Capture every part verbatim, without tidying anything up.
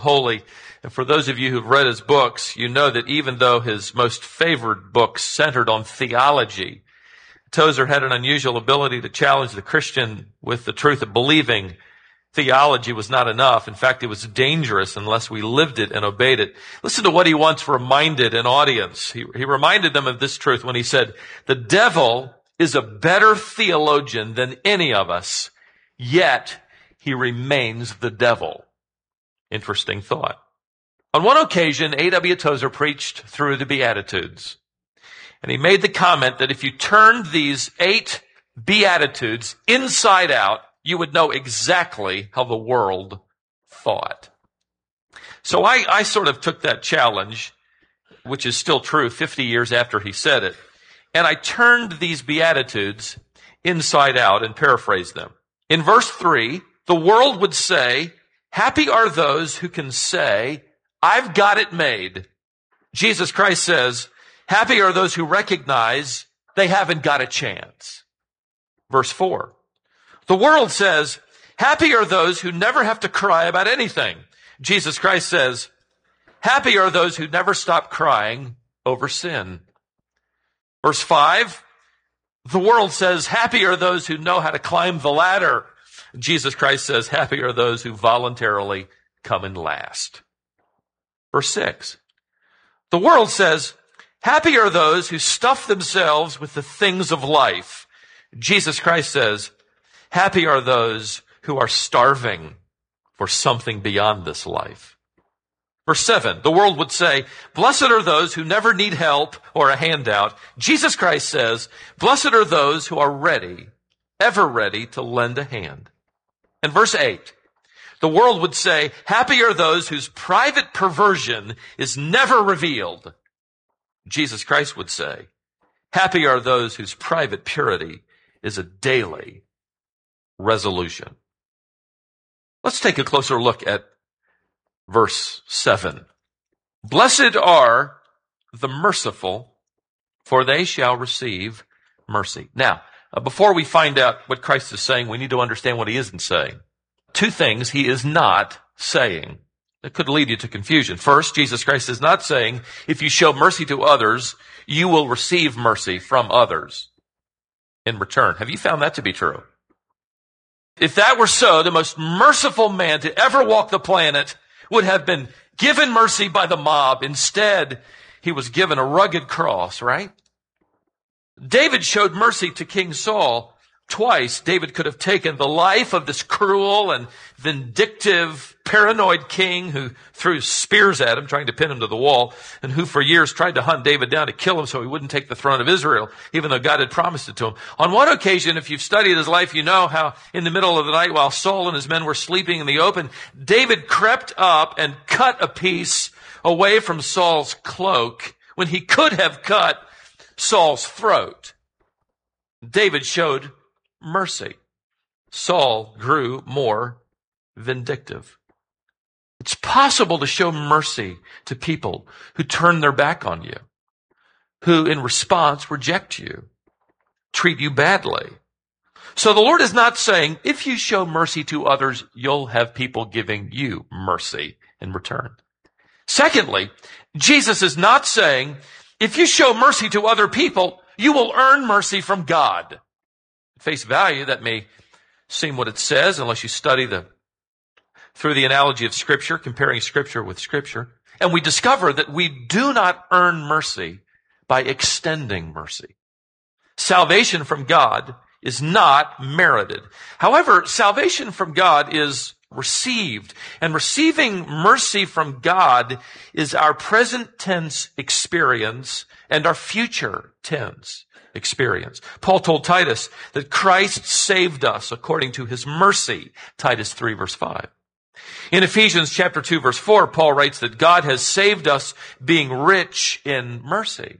holy. And for those of you who've read his books, you know that even though his most favored books centered on theology, Tozer had an unusual ability to challenge the Christian with the truth of believing theology was not enough. In fact, it was dangerous unless we lived it and obeyed it. Listen to what he once reminded an audience. He, he reminded them of this truth when he said, "The devil is a better theologian than any of us, yet he remains the devil." Interesting thought. On one occasion, A W Tozer preached through the Beatitudes. And he made the comment that if you turned these eight Beatitudes inside out, you would know exactly how the world thought. So I, I sort of took that challenge, which is still true fifty years after he said it, and I turned these Beatitudes inside out and paraphrased them. In verse three, the world would say, "Happy are those who can say, I've got it made." Jesus Christ says, "Happy are those who recognize they haven't got a chance." Verse four, the world says, "Happy are those who never have to cry about anything." Jesus Christ says, "Happy are those who never stop crying over sin." Verse five, the world says, "Happy are those who know how to climb the ladder." Jesus Christ says, "Happy are those who voluntarily come in last." Verse six, the world says, "Happy are those who stuff themselves with the things of life." Jesus Christ says, "Happy are those who are starving for something beyond this life." Verse seven, the world would say, "Blessed are those who never need help or a handout." Jesus Christ says, "Blessed are those who are ready, ever ready to lend a hand." And verse eight, the world would say, "Happy are those whose private perversion is never revealed." Jesus Christ would say, "Happy are those whose private purity is a daily resolution." Let's take a closer look at verse seven. "Blessed are the merciful, for they shall receive mercy." Now, uh, before we find out what Christ is saying, we need to understand what he isn't saying. Two things he is not saying that could lead you to confusion. First, Jesus Christ is not saying, if you show mercy to others, you will receive mercy from others in return. Have you found that to be true? If that were so, the most merciful man to ever walk the planet would have been given mercy by the mob. Instead, he was given a rugged cross, right? David showed mercy to King Saul twice. David could have taken the life of this cruel and vindictive, paranoid king who threw spears at him, trying to pin him to the wall, and who for years tried to hunt David down to kill him so he wouldn't take the throne of Israel, even though God had promised it to him. On one occasion, if you've studied his life, you know how in the middle of the night while Saul and his men were sleeping in the open, David crept up and cut a piece away from Saul's cloak when he could have cut Saul's throat. David showed mercy. Saul grew more vindictive. It's possible to show mercy to people who turn their back on you, who in response reject you, treat you badly. So the Lord is not saying, if you show mercy to others, you'll have people giving you mercy in return. Secondly, Jesus is not saying, if you show mercy to other people, you will earn mercy from God. At face value, that may seem what it says, unless you study the through the analogy of Scripture, comparing Scripture with Scripture. And we discover that we do not earn mercy by extending mercy. Salvation from God is not merited. However, salvation from God is received. And receiving mercy from God is our present tense experience and our future tense experience. Paul told Titus that Christ saved us according to his mercy, Titus three verse five. In Ephesians chapter two verse four, Paul writes that God has saved us being rich in mercy.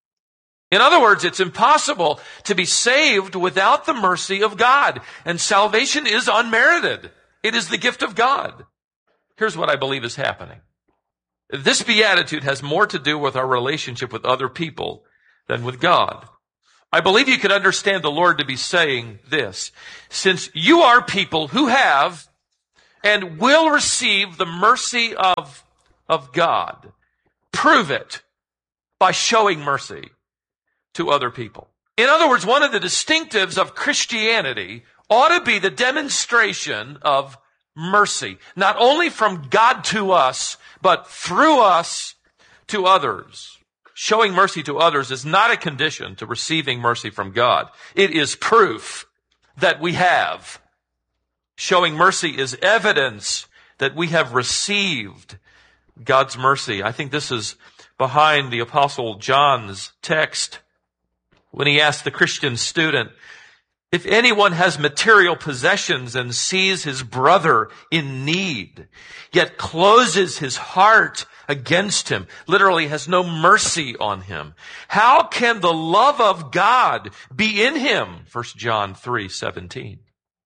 In other words, it's impossible to be saved without the mercy of God, and salvation is unmerited. It is the gift of God. Here's what I believe is happening. This beatitude has more to do with our relationship with other people than with God. I believe you could understand the Lord to be saying this. Since you are people who have and will receive the mercy of, of God. Prove it by showing mercy to other people. In other words, one of the distinctives of Christianity ought to be the demonstration of mercy, not only from God to us, but through us to others. Showing mercy to others is not a condition to receiving mercy from God. It is proof that we have. Showing mercy is evidence that we have received God's mercy. I think this is behind the Apostle John's text when he asked the Christian student, if anyone has material possessions and sees his brother in need, yet closes his heart against him, literally has no mercy on him, how can the love of God be in him? First John three seventeen.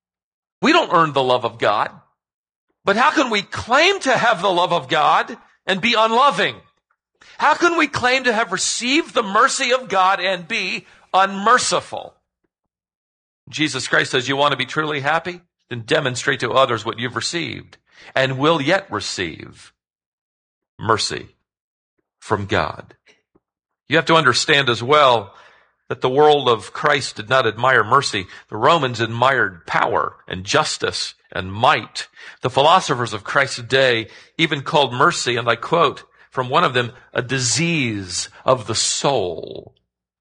We don't earn the love of God, but how can we claim to have the love of God and be unloving? How can we claim to have received the mercy of God and be unmerciful? Jesus Christ says, you want to be truly happy? Then demonstrate to others what you've received and will yet receive mercy from God. You have to understand as well that the world of Christ did not admire mercy. The Romans admired power and justice and might. The philosophers of Christ's day even called mercy, and I quote from one of them, a disease of the soul.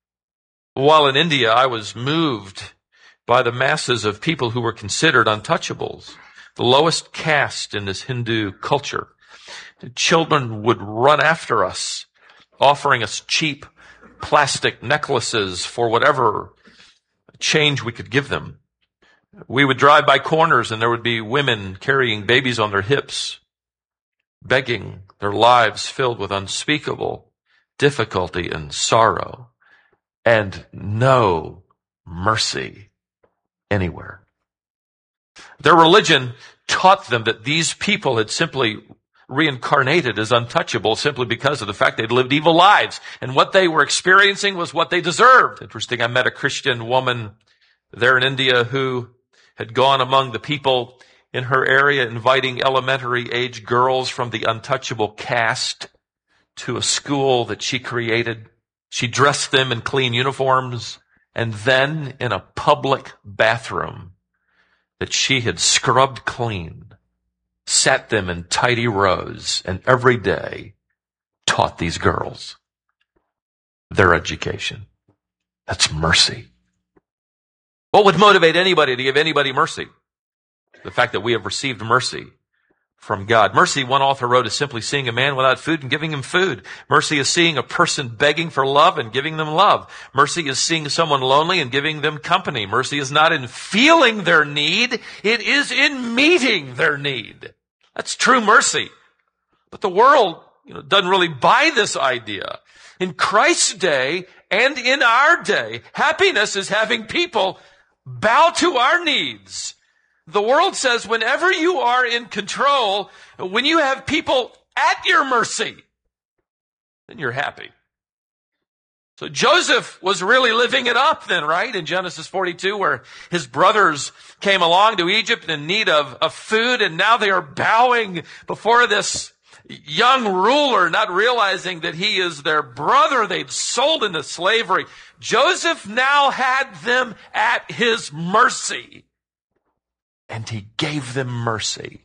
While in India, I was moved by the masses of people who were considered untouchables, the lowest caste in this Hindu culture. The children would run after us, offering us cheap plastic necklaces for whatever change we could give them. We would drive by corners and there would be women carrying babies on their hips, begging, their lives filled with unspeakable difficulty and sorrow, and no mercy anywhere. Their religion taught them that these people had simply reincarnated as untouchable simply because of the fact they'd lived evil lives, and what they were experiencing was what they deserved. Interesting, I met a Christian woman there in India who had gone among the people in her area inviting elementary age girls from the untouchable caste to a school that she created. She dressed them in clean uniforms, and then in a public bathroom that she had scrubbed clean, sat them in tidy rows, and every day taught these girls their education. That's mercy. What would motivate anybody to give anybody mercy? The fact that we have received mercy from God. Mercy, one author wrote, is simply seeing a man without food and giving him food. Mercy is seeing a person begging for love and giving them love. Mercy is seeing someone lonely and giving them company. Mercy is not in feeling their need. It is in meeting their need. That's true mercy. But the world, you know, doesn't really buy this idea. In Christ's day and in our day, happiness is having people bow to our needs. The world says whenever you are in control, when you have people at your mercy, then you're happy. So Joseph was really living it up then, right? In Genesis forty-two, where his brothers came along to Egypt in need of, of food, and now they are bowing before this young ruler, not realizing that he is their brother they'd sold into slavery. Joseph now had them at his mercy. And he gave them mercy.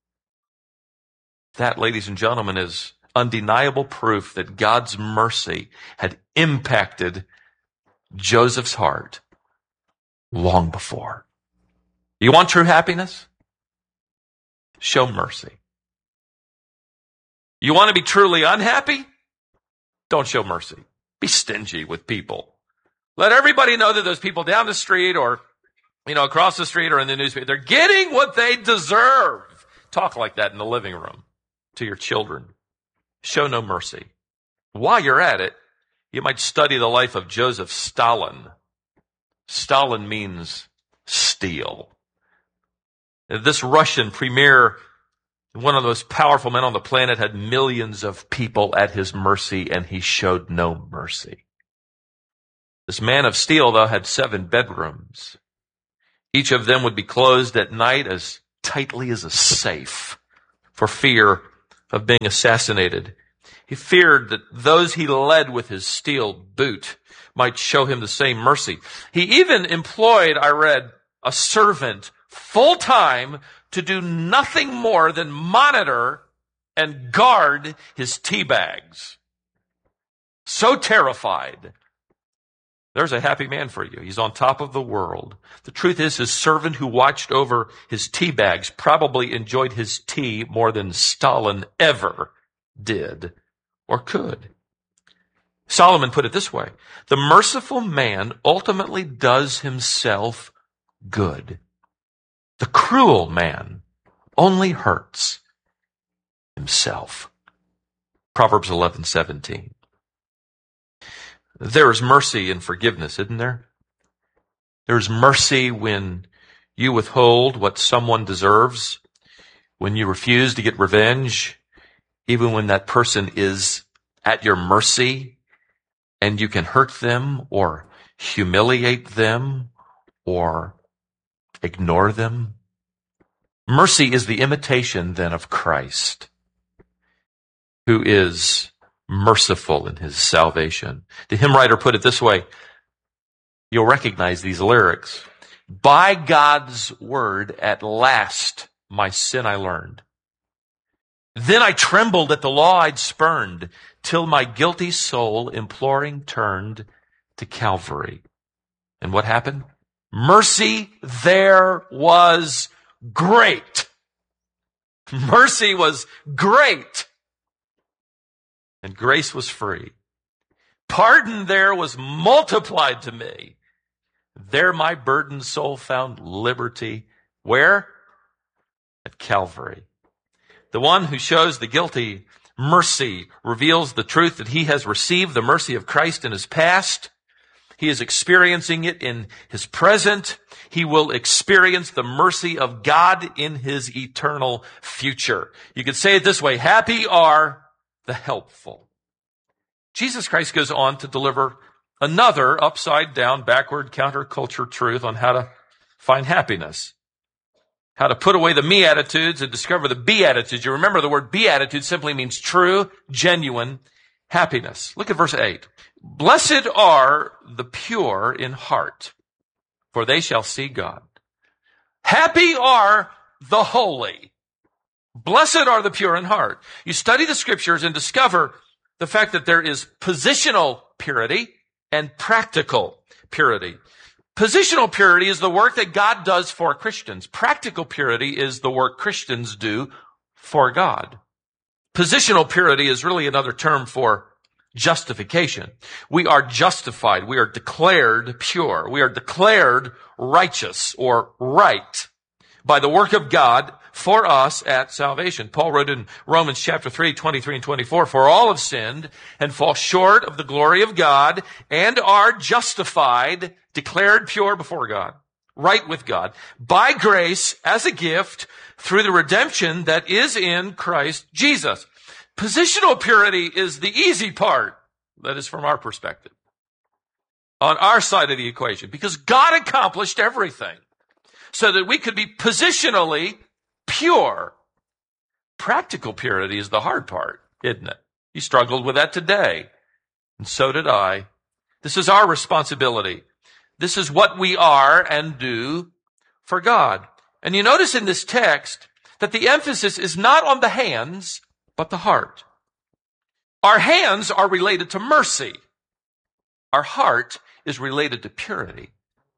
That, ladies and gentlemen, is undeniable proof that God's mercy had impacted Joseph's heart long before. You want true happiness? Show mercy. You want to be truly unhappy? Don't show mercy. Be stingy with people. Let everybody know that those people down the street or you know, across the street or in the newspaper, they're getting what they deserve. Talk like that in the living room to your children. Show no mercy. While you're at it, you might study the life of Joseph Stalin. Stalin means steal. This Russian premier, one of the most powerful men on the planet, had millions of people at his mercy, and he showed no mercy. This man of steel, though, had seven bedrooms. Each of them would be closed at night as tightly as a safe for fear of being assassinated. He feared that those he led with his steel boot might show him the same mercy. He even employed, I read, a servant full-time to do nothing more than monitor and guard his tea bags. So terrified. There's a happy man for you. He's on top of the world. The truth is, his servant who watched over his tea bags probably enjoyed his tea more than Stalin ever did or could. Solomon put it this way: the merciful man ultimately does himself good. The cruel man only hurts himself. Proverbs eleven seventeen. There is mercy in forgiveness, isn't there? There's mercy when you withhold what someone deserves, when you refuse to get revenge, even when that person is at your mercy and you can hurt them or humiliate them or ignore them. Mercy is the imitation then of Christ, who is merciful in his salvation. The hymn writer put it this way. You'll recognize these lyrics. By God's word, at last my sin I learned. Then I trembled at the law I'd spurned, till my guilty soul imploring turned to Calvary. And what happened? Mercy there was great. Mercy was great. And grace was free. Pardon there was multiplied to me. There my burdened soul found liberty. Where? At Calvary. The one who shows the guilty mercy reveals the truth that he has received the mercy of Christ in his past. He is experiencing it in his present. He will experience the mercy of God in his eternal future. You could say it this way: happy are the helpful. Jesus Christ goes on to deliver another upside down, backward, counterculture truth on how to find happiness. How to put away the me attitudes and discover the be attitudes. You remember the word beatitude simply means true, genuine happiness. Look at verse eight. Blessed are the pure in heart, for they shall see God. Happy are the holy. Blessed are the pure in heart. You study the scriptures and discover the fact that there is positional purity and practical purity. Positional purity is the work that God does for Christians. Practical purity is the work Christians do for God. Positional purity is really another term for justification. We are justified. We are declared pure. We are declared righteous or right by the work of God for us at salvation. Paul wrote in Romans chapter three, twenty-three and twenty-four, for all have sinned and fall short of the glory of God and are justified, declared pure before God, right with God, by grace as a gift through the redemption that is in Christ Jesus. Positional purity is the easy part, that is from our perspective, on our side of the equation, because God accomplished everything so that we could be positionally pure. Practical purity is the hard part, isn't it? You struggled with that today, and so did I. This is our responsibility. This is what we are and do for God. And you notice in this text that the emphasis is not on the hands, but the heart. Our hands are related to mercy. Our heart is related to purity.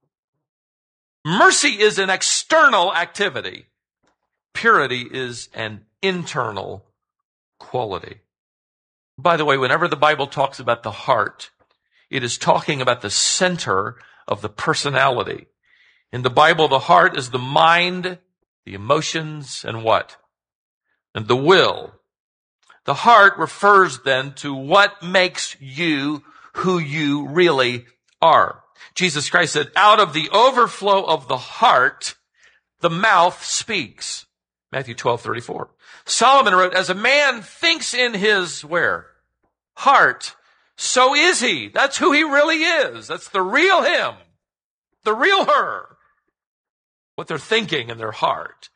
Mercy is an external activity. Purity is an internal quality. By the way, whenever the Bible talks about the heart, it is talking about the center of the personality. In the Bible, the heart is the mind, the emotions, and what? And the will. The heart refers then to what makes you who you really are. Jesus Christ said, out of the overflow of the heart, the mouth speaks. Matthew twelve thirty-four. Solomon wrote, as a man thinks in his, where? Heart, so is he. That's who he really is. That's the real him, the real her, what they're thinking in their heart.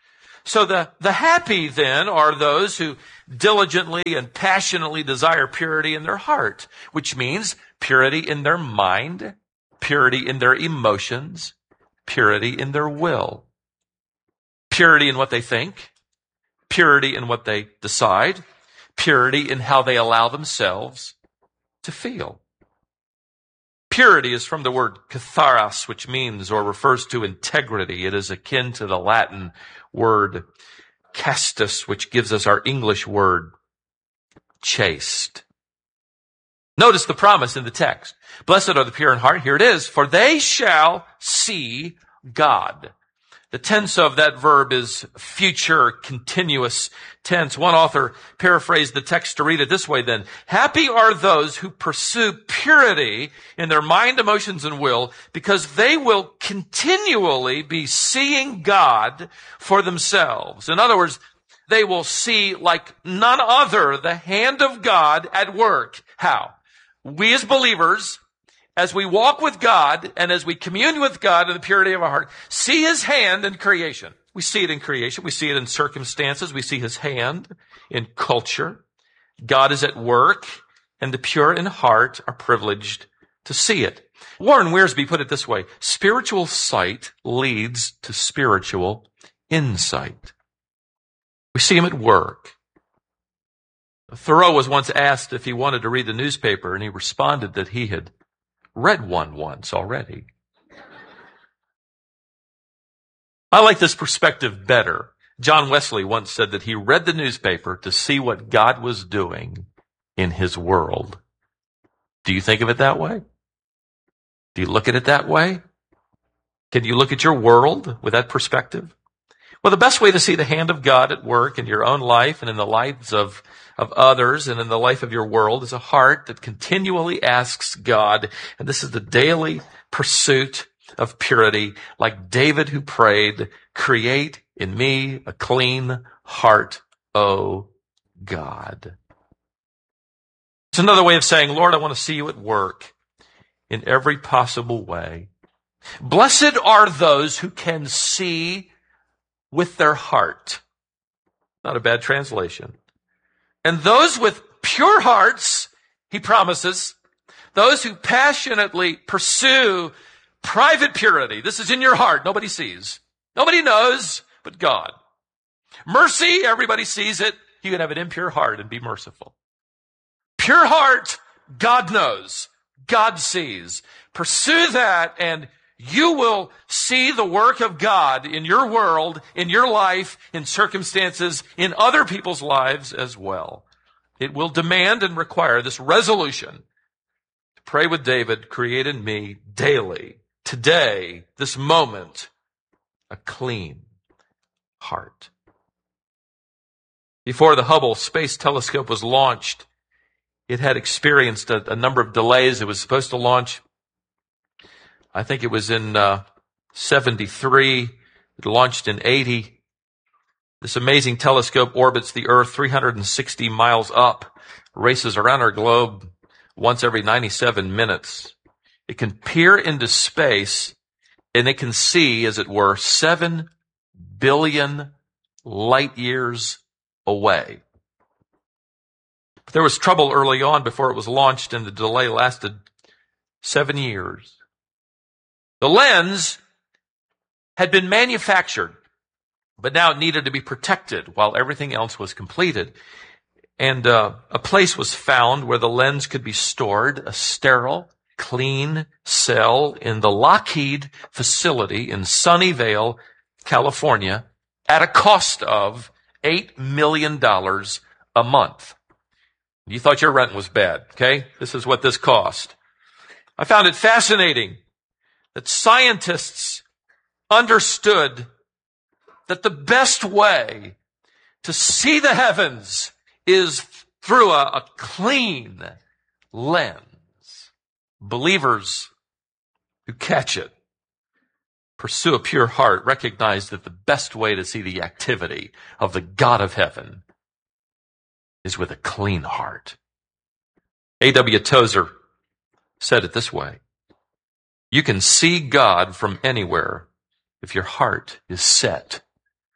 So the, the happy then are those who diligently and passionately desire purity in their heart, which means purity in their mind, purity in their emotions, purity in their will, purity in what they think, purity in what they decide, purity in how they allow themselves to feel. Purity is from the word katharos, which means or refers to integrity. It is akin to the Latin word castus, which gives us our English word chaste. Notice the promise in the text. Blessed are the pure in heart. Here it is. For they shall see God. The tense of that verb is future continuous tense. One author paraphrased the text to read it this way then. Happy are those who pursue purity in their mind, emotions, and will, because they will continually be seeing God for themselves. In other words, they will see like none other the hand of God at work. How? We as believers, as we walk with God and as we commune with God in the purity of our heart, see His hand in creation. We see it in creation. We see it in circumstances. We see His hand in culture. God is at work, and the pure in heart are privileged to see it. Warren Wiersbe put it this way: spiritual sight leads to spiritual insight. We see Him at work. Thoreau was once asked if he wanted to read the newspaper, and he responded that he had read one once already. I like this perspective better. John Wesley once said that he read the newspaper to see what God was doing in His world. Do you think of it that way? Do you look at it that way? Can you look at your world with that perspective? Well, the best way to see the hand of God at work in your own life and in the lives of, of others and in the life of your world is a heart that continually asks God, and this is the daily pursuit of purity, like David who prayed, create in me a clean heart, O God. It's another way of saying, Lord, I want to see you at work in every possible way. Blessed are those who can see with their heart. Not a bad translation. And those with pure hearts, he promises, those who passionately pursue private purity. This is in your heart. Nobody sees. Nobody knows but God. Mercy, everybody sees it. You can have an impure heart and be merciful. Pure heart, God knows. God sees. Pursue that, and you will see the work of God in your world, in your life, in circumstances, in other people's lives as well. It will demand and require this resolution to pray with David, create in me daily, today, this moment, a clean heart. Before the Hubble Space Telescope was launched, it had experienced a, a number of delays. It was supposed to launch, I think it was in uh, seventy-three. It launched in eighty. This amazing telescope orbits the Earth three hundred sixty miles up, races around our globe once every ninety-seven minutes. It can peer into space, and it can see, as it were, seven billion light years away. But there was trouble early on before it was launched, and the delay lasted seven years. The lens had been manufactured, but now it needed to be protected while everything else was completed. And uh, a place was found where the lens could be stored, a sterile, clean cell in the Lockheed facility in Sunnyvale, California, at a cost of eight million dollars a month. You thought your rent was bad, okay? This is what this cost. I found it fascinating that scientists understood that the best way to see the heavens is through a, a clean lens. Believers who catch it, pursue a pure heart, recognize that the best way to see the activity of the God of heaven is with a clean heart. A W Tozer said it this way: you can see God from anywhere if your heart is set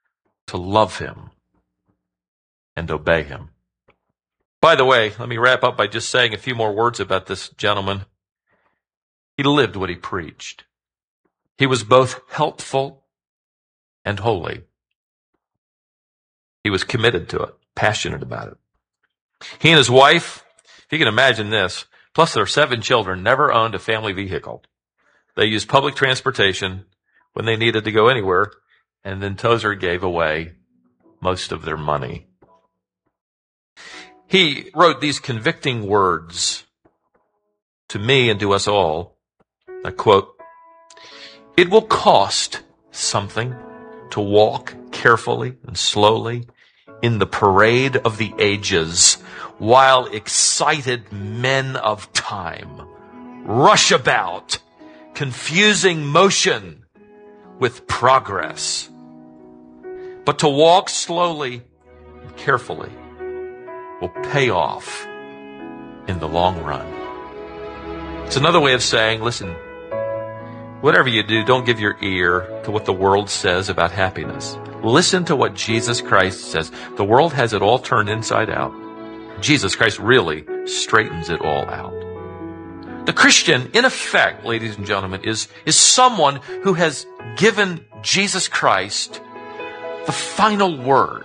to love him and obey him. By the way, let me wrap up by just saying a few more words about this gentleman. He lived what he preached. He was both helpful and holy. He was committed to it, passionate about it. He and his wife, if you can imagine this, plus their seven children, never owned a family vehicle. They used public transportation when they needed to go anywhere, and then Tozer gave away most of their money. He wrote these convicting words to me and to us all. I quote, "It will cost something to walk carefully and slowly in the parade of the ages while excited men of time rush about, confusing motion with progress. But to walk slowly and carefully will pay off in the long run." It's another way of saying, listen, whatever you do, don't give your ear to what the world says about happiness. Listen to what Jesus Christ says. The world has it all turned inside out. Jesus Christ really straightens it all out. The Christian, in effect, ladies and gentlemen, is, is someone who has given Jesus Christ the final word,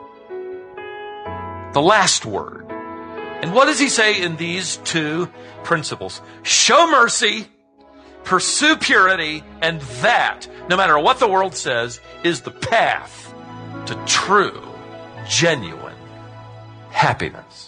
the last word. And what does he say in these two principles? Show mercy, pursue purity, and that, no matter what the world says, is the path to true, genuine happiness.